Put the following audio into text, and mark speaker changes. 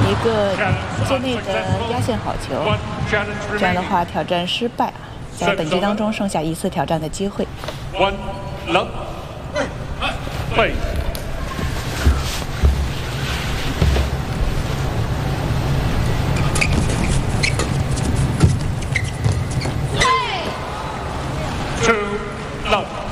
Speaker 1: 一个界内的压线好球，这样的话挑战失败，在本局当中剩下1次挑战的机会。
Speaker 2: 1 love play。 2 love。